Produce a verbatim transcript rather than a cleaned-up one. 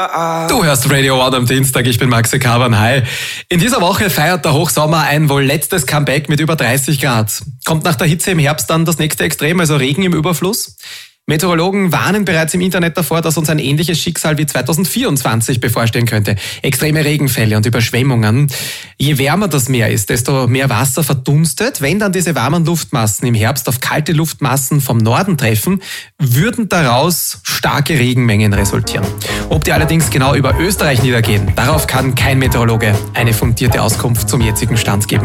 Du hörst Radio One am Dienstag, ich bin Maxi Kavan. Hi. In dieser Woche feiert der Hochsommer ein wohl letztes Comeback mit über dreißig Grad. Kommt nach der Hitze im Herbst dann das nächste Extrem, also Regen im Überfluss? Meteorologen warnen bereits im Internet davor, dass uns ein ähnliches Schicksal wie zweitausendvierundzwanzig bevorstehen könnte. Extreme Regenfälle und Überschwemmungen. Je wärmer das Meer ist, desto mehr Wasser verdunstet. Wenn dann diese warmen Luftmassen im Herbst auf kalte Luftmassen vom Norden treffen, würden daraus starke Regenmengen resultieren. Ob die allerdings genau über Österreich niedergehen, darauf kann kein Meteorologe eine fundierte Auskunft zum jetzigen Stand geben.